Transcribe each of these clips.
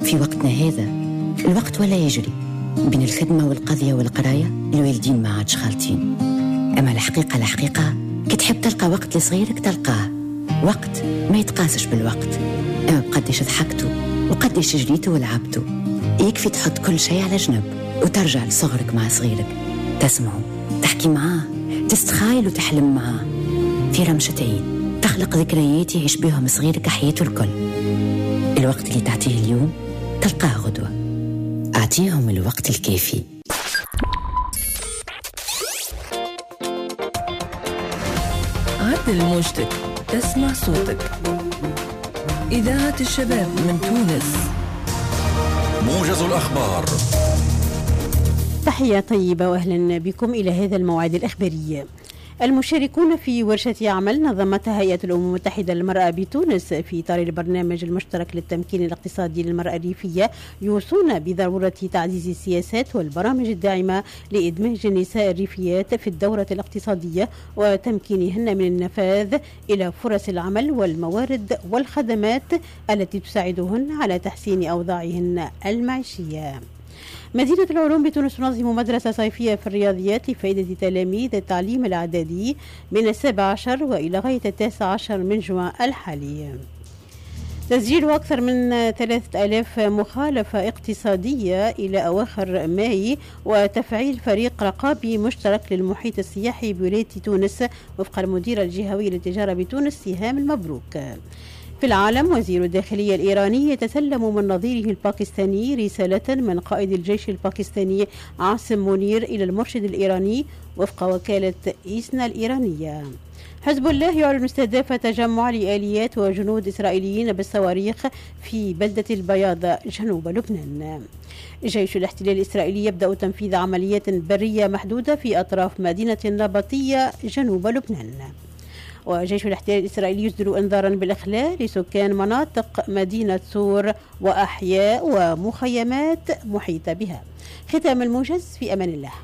في وقتنا هذا الوقت ولا يجري بين الخدمة والقضية والقراية، الوالدين ما عادش خالطين. أما الحقيقة كي تحب تلقى وقت لصغيرك تلقاه، وقت ما يتقاسش بالوقت، أما بقديش ضحكتوا وقديش جريتوا ولعبتوا. يكفي تحط كل شيء على جنب وترجع لصغرك مع صغيرك، تسمعوا، تحكي معاه، تستخايل وتحلم معاه في رمشة عين، تخلق ذكريات يعيش بهم صغيرك حياته الكل. الوقت اللي تعطيه اليوم تلقاه غدوة. أعطيهم الوقت الكافي. عدل موجتك، تسمع صوتك. إذاعة الشباب من تونس. موجز الأخبار. تحية طيبة وأهلا بكم إلى هذا الموعد الإخباري. المشاركون في ورشة عمل نظمتها هيئة الأمم المتحدة للمرأة بتونس في إطار البرنامج المشترك للتمكين الاقتصادي للمرأة الريفية يوصون بضرورة تعزيز السياسات والبرامج الداعمة لإدماج النساء الريفيات في الدورة الاقتصادية وتمكينهن من النفاذ إلى فرص العمل والموارد والخدمات التي تساعدهن على تحسين أوضاعهن المعيشية. مدينة العلوم بتونس تنظم مدرسة صيفية في الرياضيات لفائدة تلاميذ التعليم الإعدادي من 17 وإلى غاية 19 من جوان الحالي. تسجيل أكثر من 3000 مخالفة اقتصادية إلى أواخر ماي وتفعيل فريق رقابي مشترك للمحيط السياحي بولاية تونس وفق المديرة الجهوية للتجارة بتونس سهام المبروك. في العالم، وزير الداخلية الإيراني يتسلم من نظيره الباكستاني رسالة من قائد الجيش الباكستاني عاصم منير إلى المرشد الإيراني وفق وكالة إيسنا الإيرانية. حزب الله يعلن استهداف تجمع لآليات وجنود إسرائيليين بالصواريخ في بلدة البياض جنوب لبنان. جيش الاحتلال الإسرائيلي يبدأ تنفيذ عمليات برية محدودة في أطراف مدينة النبطية جنوب لبنان. وجيش الاحتلال الإسرائيلي يصدر انذارا بالإخلاء لسكان مناطق مدينة سور وأحياء ومخيمات محيطة بها. ختام الموجز، في أمان الله.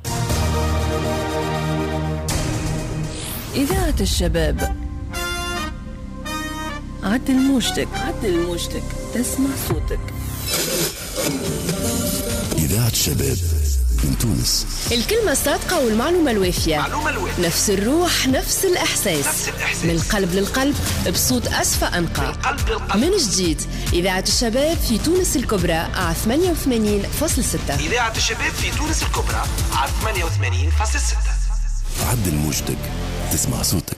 إذاعة الشباب. عدل موجتك، تسمع صوتك. إذاعة الشباب من تونس. الكلمة الصادقة والمعلومة الوافية. نفس الروح، نفس الإحساس. من القلب للقلب، بصوت أسفى أنقى. من جديد، إذاعة الشباب في تونس الكبرى على 88.6. إذاعة الشباب في تونس الكبرى على 88.6. عدل موجتك، تسمع صوتك.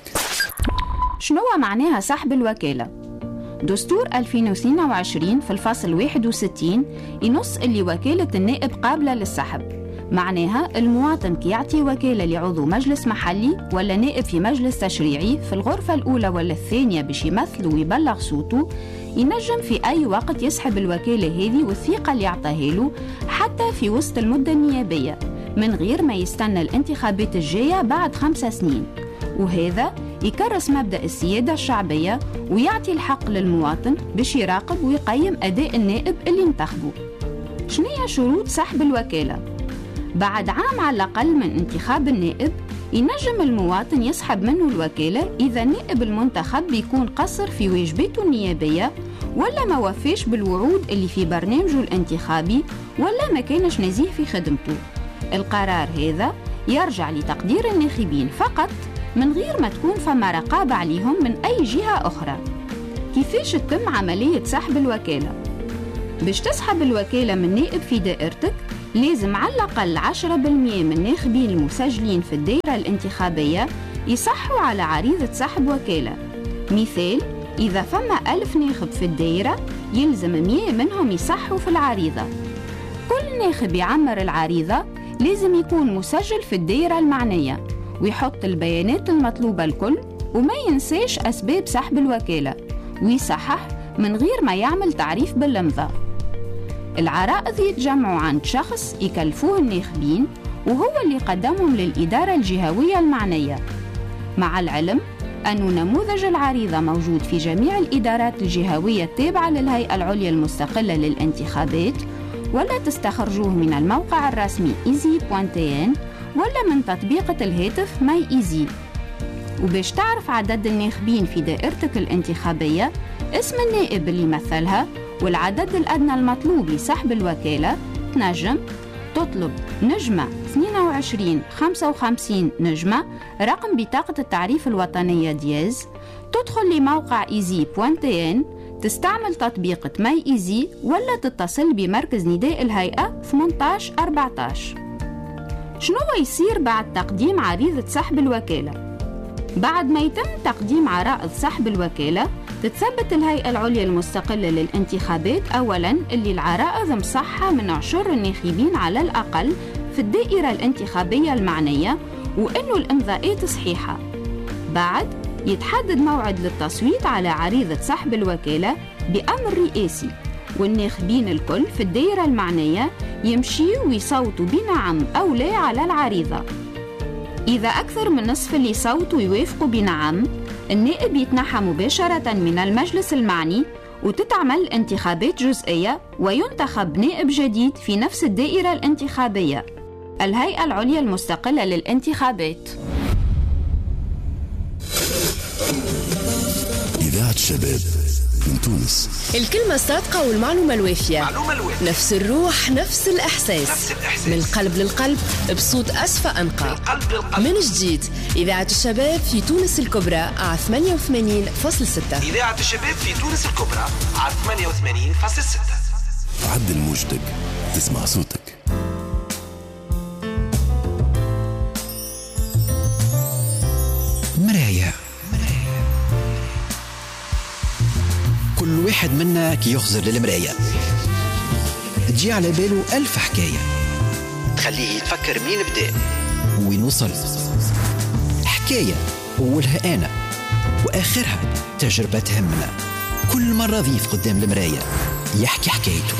شنو معناها سحب الوكالة؟ دستور 2022 في الفصل 61 ينص اللي وكالة النائب قابلة للسحب. معناها المواطن كي يعطي وكالة لعضو مجلس محلي ولا نائب في مجلس تشريعي في الغرفة الأولى ولا الثانية باش يمثل ويبلغ صوته، ينجم في أي وقت يسحب الوكالة هذه والثقة اللي يعطاها له حتى في وسط المدة النيابية من غير ما يستنى الانتخابات الجاية بعد 5 سنين. وهذا يكرس مبدأ السيادة الشعبية ويعطي الحق للمواطن باش يراقب ويقيم أداء النائب اللي انتخبه. شنية شروط سحب الوكالة؟ بعد عام على الأقل من انتخاب النائب ينجم المواطن يسحب منه الوكالة إذا النائب المنتخب بيكون قصر في واجباته النيابية ولا ما وفيش بالوعود اللي في برنامجه الانتخابي ولا ما كانش نزيه في خدمته. القرار هذا يرجع لتقدير الناخبين فقط من غير ما تكون فما رقابة عليهم من أي جهة أخرى. كيفاش تتم عملية سحب الوكالة؟ باش تسحب الوكالة من نائب في دائرتك لازم على الأقل 10% من الناخبين المسجلين في الدائرة الانتخابية يصحوا على عريضة سحب وكالة. مثال، إذا فما 1000 ناخب في الدائرة يلزم 100 منهم يصحوا في العريضة. كل ناخب يعمر العريضة لازم يكون مسجل في الدائرة المعنية ويحط البيانات المطلوبة الكل وما ينساش أسباب سحب الوكالة ويصحح من غير ما يعمل تعريف بالإمضاء. العرائض يتجمعوا عند شخص يكلفوه الناخبين وهو اللي يقدمهم للإدارة الجهوية المعنية، مع العلم أن نموذج العريضة موجود في جميع الإدارات الجهوية التابعة للهيئة العليا المستقلة للانتخابات، ولا تستخرجوه من الموقع الرسمي easy.tn ولا من تطبيقة الهاتف ماي إيزي. وباش تعرف عدد الناخبين في دائرتك الانتخابية، اسم النائب اللي مثلها والعدد الأدنى المطلوب لسحب الوكالة تنجم تطلب نجمة 22 55 نجمة رقم بطاقة التعريف الوطنية دياز، تدخل لموقع easy.tn، تستعمل تطبيق ماي ايزي ولا تتصل بمركز نداء الهيئة 1814. شنو يصير بعد تقديم عريضة سحب الوكالة؟ بعد ما يتم تقديم عرائض سحب الوكالة تتثبت الهيئة العليا المستقلة للانتخابات أولاً اللي العرائض مصحة من عشر الناخبين على الأقل في الدائرة الانتخابية المعنية وإنه الإمضاءات صحيحة. بعد يتحدد موعد للتصويت على عريضة سحب الوكالة بأمر رئاسي، والناخبين الكل في الدائرة المعنية يمشيوا ويصوتوا بنعم أو لا على العريضة. إذا أكثر من نصف اللي صوتوا يوافقوا بنعم، النائب يتنحى مباشرة من المجلس المعني وتتعمل انتخابات جزئية وينتخب نائب جديد في نفس الدائرة الانتخابية. الهيئة العليا المستقلة للانتخابات. إذاعة الشباب من تونس. الكلمة الصادقة والمعلومة الوافية. نفس الروح نفس الإحساس. من القلب للقلب بصوت أسفى أنقى. من جديد إذاعة الشباب في تونس الكبرى على 88.6. إذاعة الشباب في تونس الكبرى على 88.6. عدل موجتك تسمع صوتك. مراية. كل واحد منا كي يخزر للمراية تجي على باله 1000 حكاية تخليه يتفكر مين بدأ وين وصل. حكاية أولها أنا وآخرها تجربة تهمنا. كل مرة ضيف قدام المراية يحكي حكايته.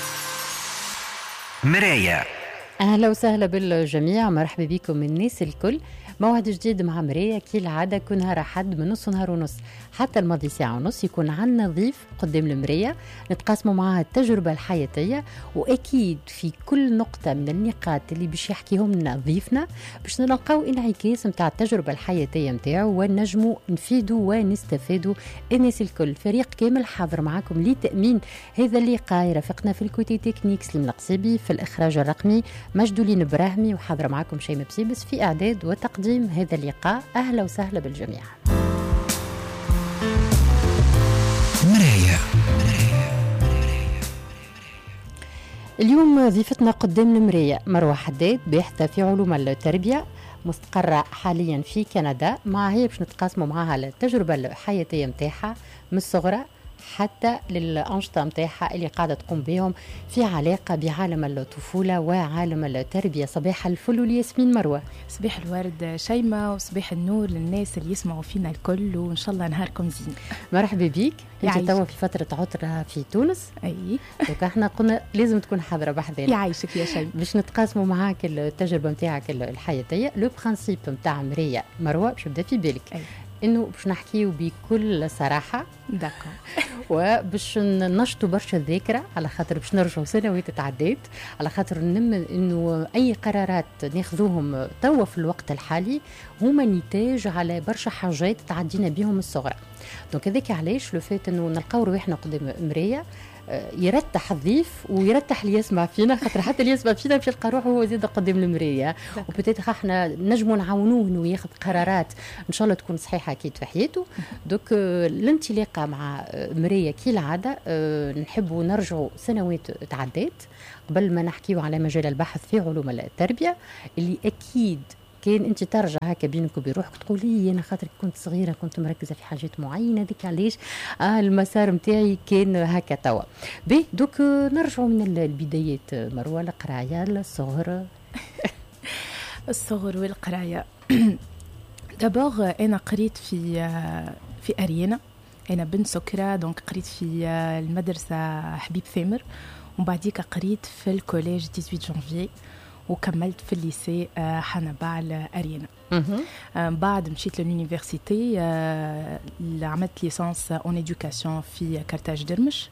مراية. أهلا وسهلا بالجميع، مرحبا بكم الناس الكل. موعد جديد مع مراية كي العادة كل نهار أحد من نص نهار ونص حتى الماضي ساعة ونص يكون عنا ضيف قدام المراية نتقاسموا معها التجربة الحياتية، وأكيد في كل نقطة من النقاط اللي باش يحكيهم لنا ضيفنا باش نلقاو انعكاس متاع التجربة الحياتية متاعو ونجموا نفيدوا ونستفادوا الناس الكل. فريق كامل حاضر معكم لتأمين هذا اللقاء. يرافقنا في الكوتي تكنيك سليم القصيبي، في الإخراج الرقمي مجدولين براهمي، وحاضر معكم شيماء بسيبس في إعداد وتقديم هذا اللقاء. أهلا وسهلا بالجميع. مراية. اليوم ضيفتنا قدام المراية مروة حداد، باحثة في علوم التربية، مستقرة حاليا في كندا. هي باش نتقاسموا معها على التجربة الحياتية متاعها من الصغرى حتى للأنشطة متاعها اللي قاعدة تقوم بهم في علاقة بعالم الطفولة وعالم التربية. صباح الفل والياسمين مروة. صباح الورد شيماء وصباح النور للناس اللي يسمعوا فينا الكل، وإن شاء الله نهاركم زين. مرحبا بيك. انت توا في فترة عطلة في تونس. اي دوك احنا قلنا لازم تكون حاضرة بحذنا. يعيشك يا شيماء باش نتقاسموا معاك التجربة متاعك الحياتية. لو برانسيب متاع مراية مروة باش نبدا في بالك انه باش نحكيو بكل صراحه. داكو. وباش ننشطوا برشا الذاكره، على خاطر باش نرجعوا سنوات تعدات، على خاطر انه اي قرارات ناخذوهم توا في الوقت الحالي هما نتاج على برشا حاجات تعدينا بهم الصغرى. دونك هذاك علاش لو فات انه نلقاو روحنا قدام مرايه يرتح الضيف ويرتح اللي يسمع فينا، خاطر حتى اللي يسمع فينا باش يلقى روحه هو زيد قدام المرايه، وبتاتخ احنا نجموا نعاونوه انه ياخذ قرارات ان شاء الله تكون صحيحه اكيد في حياته. دوك الانطلاقه مع مرايه كي العاده نحبوا نرجعوا سنوات تعدات قبل ما نحكيو على مجال البحث في علوم التربيه اللي اكيد كان انت ترجع هكا بينك وبين روحك تقولي انا خاطر كنت صغيره كنت مركزه في حاجات معينه، ديك علاش المسار نتاعي كان هكا توا. دوك نرجعوا من البدايات مروه، القرايه، الصغر. الصغر والقرايه. دابور انا قريت في اريانا، انا بنت سكرة، دونك قريت في المدرسه حبيب ثامر، وبعديك قريت في الكوليج 18 جانفي، وكملت في الليسي حنبال أرينا. بعد مشيت للونيفرسيتي، عملت ليسانس اون إدوكاسيون في كارتاج درمش،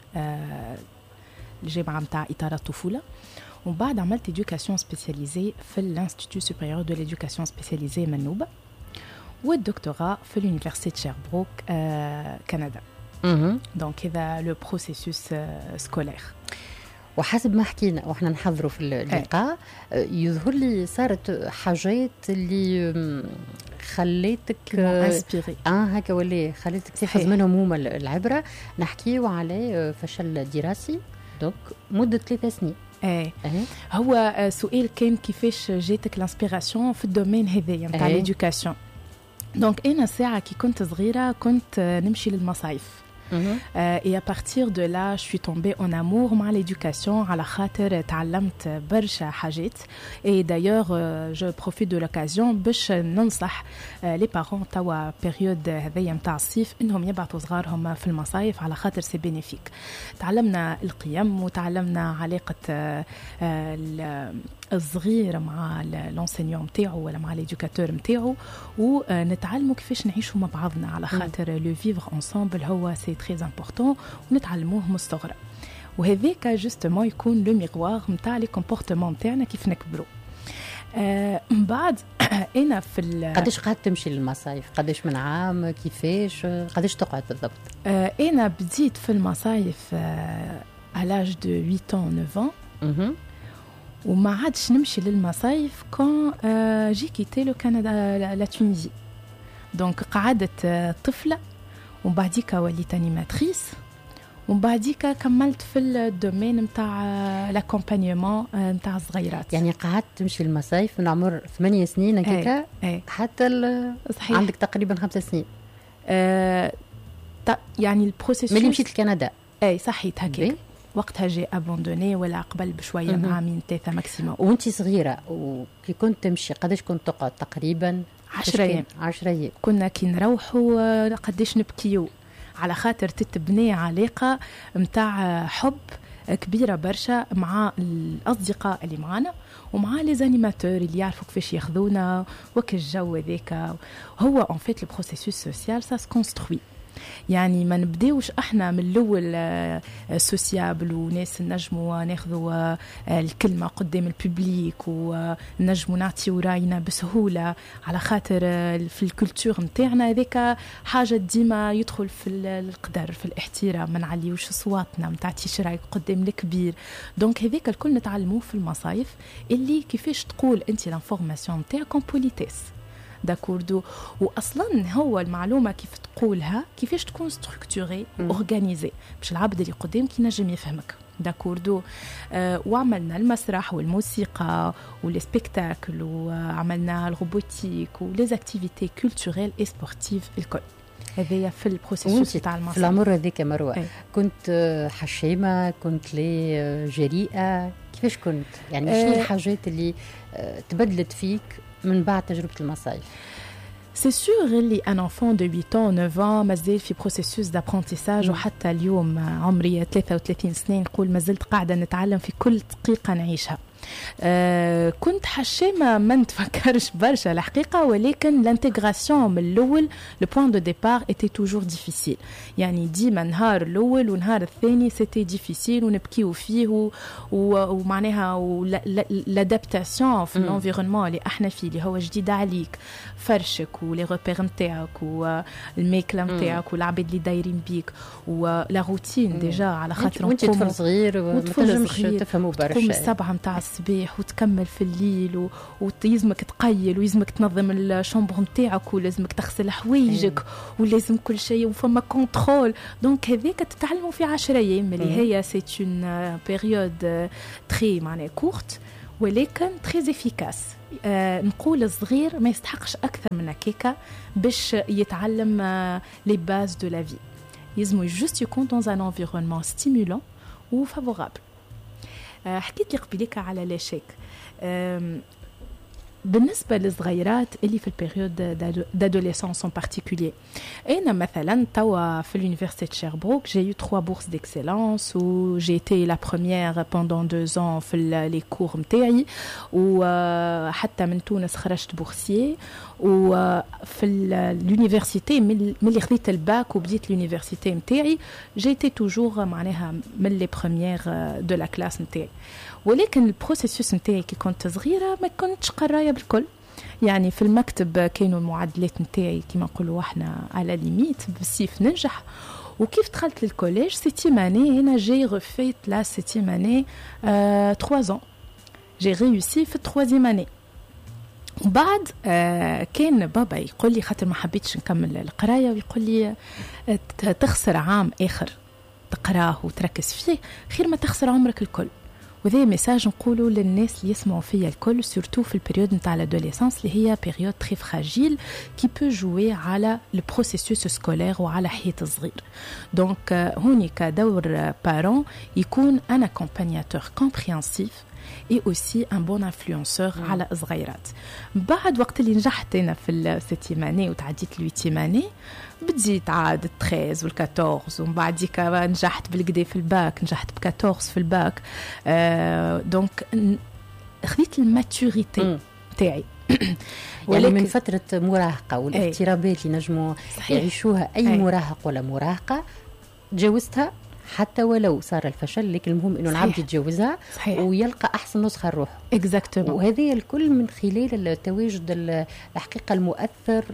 الجامعة متاع إطار الطفولة، وبعد عملت إدوكاسيون سبيسياليزي في الانستيتو سوبريور دو لإدوكاسيون سبيسياليزي منوبة، والدكتوراه في اليونيفرسيتي شيربروك كندا. دونك هذا لو بروسيسوس سكولير. وحسب ما حكينا واحنا نحضروا في اللقاء يظهر لي صارت حاجات اللي خليتك هكا ولا خليتك تاخذ منهم هما العبره. نحكيو على فشل دراسي دونك مده 3 سنين. هو سؤال كان كيفاش جاتك الانسبيراسيون في الدومين هذايا نتاع ليدوكاسيون. دونك انا ساعه كي كنت صغيره كنت نمشي للمصايف. Et à partir de là, je suis tombée en amour مع l'éducation على خاطر تعلمت برشا حاجات. Et d'ailleurs, je profite de l'occasion باش ننصح les parents توا période هذيا متاع الصيف انهم يبعثوا صغارهم في المصايف على خاطر سي بينيفيك. تعلمنا القيم وتعلمنا علاقة الصغير مع l'enseignant متاعو ولا مع l'éducateur متاعو ونتعلموا كيفاش نعيشوا مع بعضنا على خاطر le vivre ensemble هو سي très important ونتعلموه من الصغر. وهذاك جوستومون يكون لو ميغوار نتاع لي كومبورتمون نتاعنا كيف نكبروا. بعد انا في قداش قعدت تمشي للمصايف؟ قداش من عام؟ كيفاش؟ قداش تقعد بالضبط؟ انا بديت في المصايف على لاج دو 8 ans 9 ans وما عادش نمشي للمصايف كون جي كيتي لو كندا لا تونيزي. دونك قعدت طفله ومن بعديك وليت انيماتريس ومن بعديك كملت في الدومين نتاع لاكومبانيمون نتاع الصغيرات. يعني قعدت تمشي المصايف من عمر 8 سنين هكاك حتى عندك تقريبا 5 سنين. يعني البروسيسوس ملي مشيت لكندا صحيت هكاك وقتها جي ابوندوني ولا قبل بشويه من عامين 3 ماكسيموم. وانت صغيره وكي كنت تمشي قداش كنت تقعد؟ تقريبا 10 أيام. 10 أيام. كنا كي نروحوا قداش نبكيو على خاطر تتبني علاقه نتاع حب كبيره برشا مع الاصدقاء اللي معنا ومع لي زانيماتور اللي يعرفوا كيفاش ياخذونا وكالجو هذاك. هو ان فيت لو بروسيسوس سوسيال سا س كونستروي. يعني ما نبداوش احنا من الاول سوسيابل وناس نجموا ناخذوا الكلمه قدام الببليك ونجموا نعطيو راينا بسهوله على خاطر في الكولتور نتاعنا هذاك حاجه ديما يدخل في القدر في الاحترام. ما نعليوش صواتنا ما تعطيش رايك قدام الكبير. دونك هذاك الكل نتعلموه في المصايف اللي كيفاش تقول انت لانفورماسيون نتاعك بوليتيس داكوردو. واصلا هو المعلومه كيف تقولها كيفاش تكون ستركتوري اورغانيزي باش العبد اللي قدامك ينجم يفهمك داكوردو. وعملنا المسرح والموسيقى ولي سبيكتاكل وعملنا الروبوتيك ولي اكتيفيتي كولتوريل اي سبورتيف الكل. هذايا في البروسيسوس تاع المصايف. في العمر هذيك مروه كنت حشيمه؟ كنت لي جريئه؟ كيفاش كنت؟ يعني شنو الحاجات اللي تبدلت فيك من بعد تجربة المصايف؟ سي سور اللي ان انفون دو 8 ans 9 ans مازال في بروسيسوس دابرونتيساج. وحتى اليوم عمري 33 سنة نقول مازلت قاعدة نتعلم في كل دقيقة نعيشها. كنت حشيمة ما نتفكرش برشا الحقيقة ولكن الانتغراسيون من الأول لو بوين دو ديبار ايتي توجور ديفيسيل. يعني ديما نهار الأول ونهار الثاني سيتي ديفيسيل ونبكيو فيه ومعناها لادابتاسيون في الانفيرونمون اللي احنا فيه اللي هو جديد عليك. فرشك ولي روبير نتاعك والميكلا نتاعك والعباد اللي دايرين بيك ولا روتين ديجا على خاطر وانت طفل صغير وما تنجمش تفهموا برشا. تقوم 7 نتاع الصباح وتكمل في الليل ويلزمك تقيل ويلزمك تنظم الشامبر نتاعك ولازمك تغسل حوايجك ولازم كل شيء وفما كونترول. دونك هذاك تتعلموا في 10 أيام اللي هي سي اون بيريود تري معناها كورت ولكن تري افيكاس. نقول الصغير ما يستحقش اكثر من هكاك باش يتعلم لي باز دو لا في. يلزمو جوست يكون دون ان انفيرونمون ستيمولون و فافورابل. حكيت لي قبيلك على لاشيك. بالنسبة للصغيرات اللي في البيريود d'adolescence en particulier. أنا مثلا توا في l'université de Sherbrooke j'ai eu 3 bourses d'excellence où j'ai été la première pendant 2 ans في les cours متاعي وحتى من تونس خرجت بورسيي. وفي l'université ملي خذيت الباك وبديت l'université متاعي j'ai été toujours معناها من les premières de la classe متاعي. ولكن البروسيسوس نتاعي كي كنت صغيره ما كنتش قرايه بالكل. يعني في المكتب كانوا المعادلات نتاعي كما نقولوا احنا على ليميت بالسيف ننجح وكيف دخلت للكوليج سيتيم اني هنا جي رفيت لا سيتيم اني 3 ans جي ريوسي في التروازيام اني. وبعد كان بابا يقول لي خاطر ما حبيتش نكمل القرايه ويقول لي تخسر عام اخر تقراه وتركز فيه خير ما تخسر عمرك الكل. وهذا ميساج نقوله للناس اللي يسمعوا فيا الكل سورتو في البريود نتاع الادوليسانس اللي هي بيريود تري فراجيل كي بو جوي على البروسيسوس سكولير وعلى حياة الصغير. دونك هوني كدور بارون يكون ان اكومبانياتور كومبريهنسيف et aussi un bon influenceur على صغيرات. بعد وقت اللي نجحت أنا في السيتيماني وتعديت الويتيماني بديت عاد 13 وال14 ومن بعد ديك نجحت بالكدي في الباك نجحت ب14 في الباك. دونك خديت الماتوريتي تاعي يعني من فترة مراهقة والاضطرابات اللي نجموا يعيشوها أي مراهق ولا مراهقة تجاوزتها حتى ولو صار الفشل، لكن المهم انه العبد يتجاوزها ويلقى احسن نسخه لروحه. اكزاكتومون. وهذه الكل من خلال التواجد الحقيقه المؤثر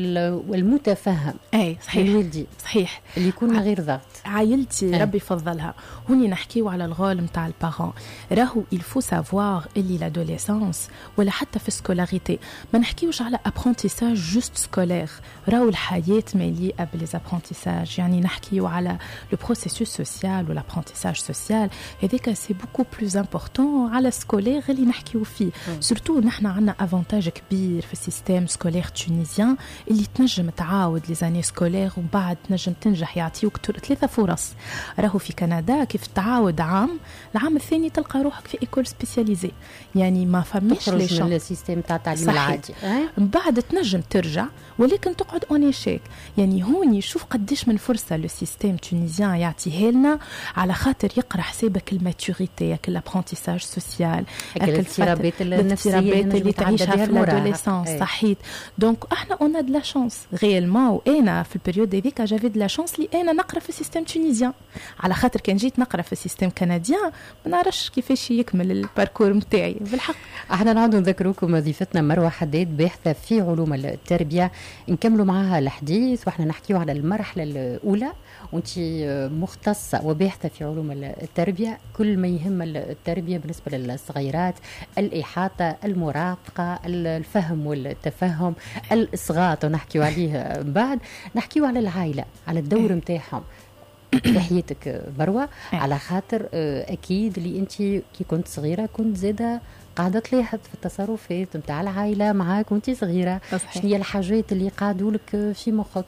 والمتفهم. اي صحيح الوالدي صحيح اللي يكون من غير ضغط. عائلتي ربي يفضلها. هوني نحكيو على الغول نتاع البارون. راهو الفو سافوار اللي لادوليسانس ولا حتى في سكولاريتي ما نحكيوش على ابرونتيساج جوست سكولير، راهو الحياه مليئه بالابرونتيساج. يعني نحكيو على لو بروسيسوس social ou l'apprentissage social هذاك سي بوكو بلوز امبورطون على سكولير اللي نحكيو فيه. سورتو نحنا عندنا افونتاج كبير في السيستم سكولير تونيزيان اللي تنجم تعاود لي زاني سكولير ومن بعد تنجم تنجح يعطيوك 3 فرص. راهو في كندا كيف تعاود العام الثاني تلقى روحك في ايكول سبيسياليزي، يعني ما فماش لي شان من السيستم تاع التعليم العادي. من بعد تنجم ترجع ولكن تقعد اون ايشيك. يعني هوني شوف قديش من فرصه لو سيستم تونيزيان يعطيه لنا على خاطر يقرا حسابك الماتوريتي الابرونتيساج سوسيال الاضطرابات النفسيه اللي تعيشها في الادوليسانس. صحيت. دونك احنا اون دو لا شانس ريالمون. وانا في البريود هذيك جافي دو لا شانس لي انا نقرا في السيستم تونيزيان، على خاطر كان جيت نقرا في السيستم كنديان ما نعرفش كيفاش يكمل الباركور نتاعي. بالحق احنا نعاودوا نذكروكم ضيفتنا مروه حداد باحثه في علوم التربيه، نكملوا معها الحديث واحنا نحكيوا على المرحله الاولى وانت مختصه وباحثه في علوم التربيه. كل ما يهم التربيه بالنسبه للصغيرات، الاحاطه، المراقبه، الفهم والتفهم، الاصغاء ونحكيوا عليه بعد. نحكيوا على العائله، على الدور نتاعهم في حياتك مروه، على خاطر اكيد اللي انت كي كنت صغيره كنت زاده قاعده تلاحظ في التصرفات نتاع العائله معاك وانت صغيره. شنو هي الحاجات اللي قعدوا لك في مخك؟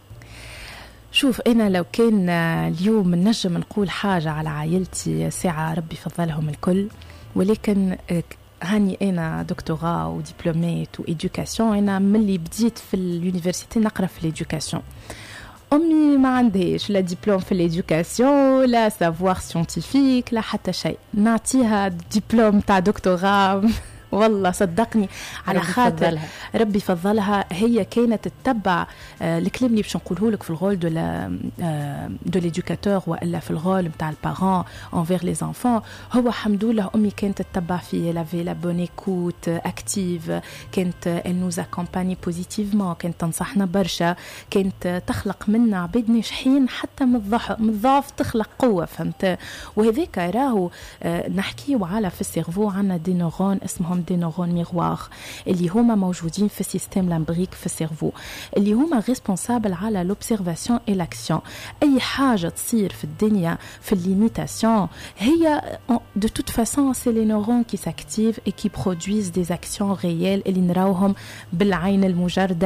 شوف أنا لو كان اليوم نجم نقول حاجة على عائلتي ساعة ربي فضلهم الكل، ولكن هاني أنا دكتوراه ودبلومات وإدوكاسيون. أنا ملي بديت في اليونيفرسيتي نقرأ في الإدوكاسيون. أمي ما عندهاش لا دبلوم في الإدوكاسيون لا سافوار سيونتيفيك لا حتى شيء، نعطيها دبلوم تاع دكتوراه والله صدقني على خاطر ربي فضلها. هي كانت تتبع الكلام اللي باش نقوله لك في الغول دو ليدوكاتور والا في الغول نتاع البارون انفير لي زانفون. هو الحمد لله امي كانت تتبع فيه لافي لا بون ايكوت اكتيف، كانت ال نوز اكومباني بوزيتيفمون، كانت تنصحنا برشا، كانت تخلق منا عباد ناجحين حتى من الضعف تخلق قوه. فهمت؟ وهذاك راهو نحكيو على في السيرفو عندنا دي نورون اسمهم دي نورون ميغوار اللي هما موجودين في السيستم لامبريك في السيرفو، اللي هما ريسبونسابل على لوبسيرفاسيون اي لاكسيون. اي حاجه تصير في الدنيا في الليميتاسيون هي de toute façon c'est les neurones qui s'activent et qui produisent des actions réelles اللي نراوهم بالعين المجردة